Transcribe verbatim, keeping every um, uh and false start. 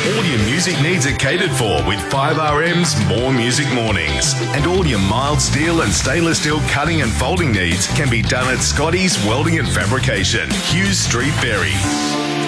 All your music needs are catered for with five R M's More Music Mornings. And all your mild steel and stainless steel cutting and folding needs can be done at Scotty's Welding and Fabrication, Hughes Street, Berry.